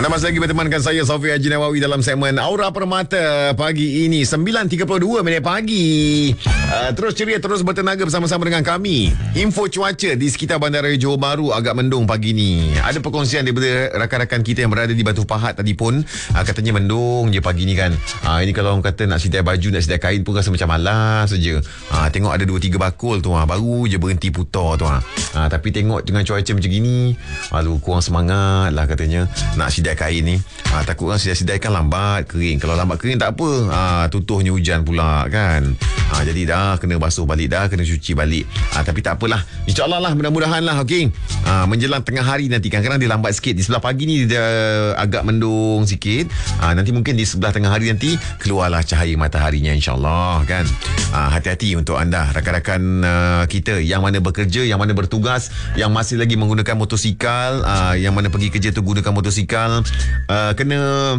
Anda masih lagi bertemankan saya Sofi Haji Nawawi dalam segmen Aura Permata pagi ini 9.32 minit pagi. Terus ceria, terus bertenaga bersama-sama dengan kami. Info cuaca di sekitar Bandaraya Johor Bahru agak mendung pagi ni. Ada perkongsian daripada rakan-rakan kita yang berada di Batu Pahat tadi pun, katanya mendung je pagi ni kan. Ini kalau orang kata nak sidai baju, nak sidai kain pun rasa macam malas saja. Tengok ada 2-3 bakul tu, baru je berhenti putar tu. Tapi tengok dengan cuaca macam gini, kurang semangat lah katanya nak sidai kain ni. Takut orang sidai-sidaikan lambat kering. Kalau lambat kering tak apa, tutuhnya hujan pula kan. Jadi dah kena basuh balik, dah kena cuci balik. Tapi tak apalah, InsyaAllah lah, mudah-mudahan lah. Okay, menjelang tengah hari nanti, kadang-kadang dia lambat sikit. Di sebelah pagi ni dia agak mendung sikit. Nanti mungkin di sebelah tengah hari nanti keluarlah cahaya mataharinya, insyaAllah kan. Hati-hati untuk anda rakan-rakan kita yang mana bekerja, yang mana bertugas, yang masih lagi menggunakan motosikal, yang mana pergi kerja tu gunakan motosikal. Kena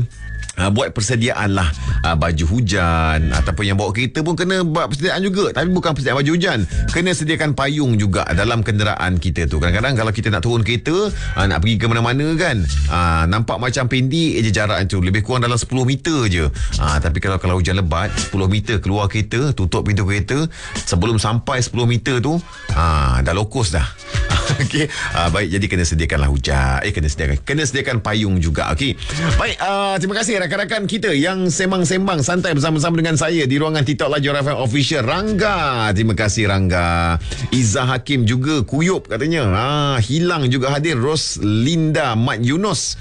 buat persediaan lah, baju hujan, ataupun yang bawa kereta pun kena buat persediaan juga. Tapi bukan persediaan baju hujan, kena sediakan payung juga dalam kenderaan kita tu. Kadang-kadang kalau kita nak turun kereta, nak pergi ke mana-mana kan, nampak macam pendek je jarak tu, lebih kurang dalam 10 meter je. Tapi kalau hujan lebat, 10 meter keluar kereta, tutup pintu kereta, sebelum sampai 10 meter tu dah lokus dah. Okey, baik, jadi kena sediakanlah hujan, kena sediakan payung juga. Okey, baik, terima kasih rakan-rakan kita yang sembang-sembang santai bersama-sama dengan saya di ruangan TikTok Lajur FM Official. Rangga, terima kasih Rangga. Izzah Hakim juga kuyup katanya. Hilang juga hadir. Roslinda Mat Yunus,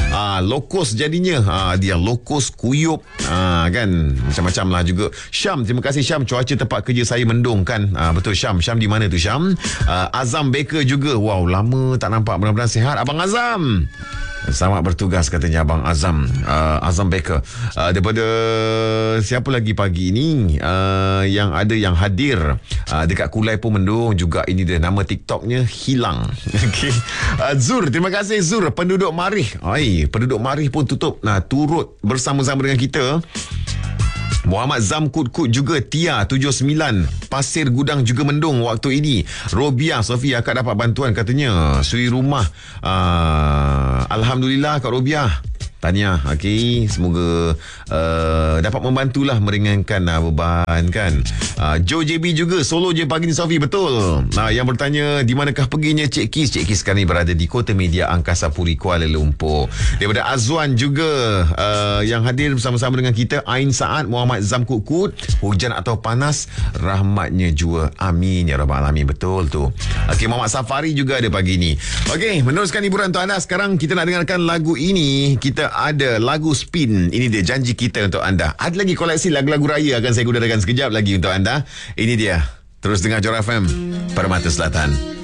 lokus jadinya. Dia lokus kuyup, kan, macam-macam lah juga. Syam, terima kasih Syam. Cuaca tempat kerja saya mendung kan. Betul Syam. Syam di mana tu Syam? Azam Baker juga. Wow, lama tak nampak. Mudah-mudahan sihat Abang Azam. Selamat bertugas katanya Abang Azam. Azam Baker. Daripada siapa lagi pagi ni, yang ada yang hadir dekat Kulai pun mendung juga. Ini dia, nama TikToknya hilang. Okay. Zur, terima kasih Zur. Penduduk Marih, penduduk Marih pun turut bersama-sama dengan kita. Muhammad Zamkut juga. Tia 79 Pasir Gudang juga mendung waktu ini. Robiah Sofi akak dapat bantuan katanya suri rumah. Alhamdulillah Kak Robiah, tahniah. Okey, semoga dapat membantulah meringankan beban kan. Joe JB juga solo je pagi ni Sofi, betul. Yang bertanya di manakah perginya Cik Kis sekarang ni berada di Kota Media Angkasa Puri Kuala Lumpur. Daripada Azwan juga yang hadir bersama-sama dengan kita. Ain Saad, Muhammad Zamkut, hujan atau panas rahmatnya jua, amin ya rabbal alamin. Betul tu. Okey, Muhammad Safari juga ada pagi ni. Okey, meneruskan hiburan untuk anda. Sekarang kita nak dengarkan lagu ini. Kita ada lagu Spin. Ini dia janji kita untuk anda. Ada lagi koleksi lagu-lagu raya akan saya gunakan sekejap lagi untuk anda. Ini dia. Terus dengar Johor FM Permata Selatan.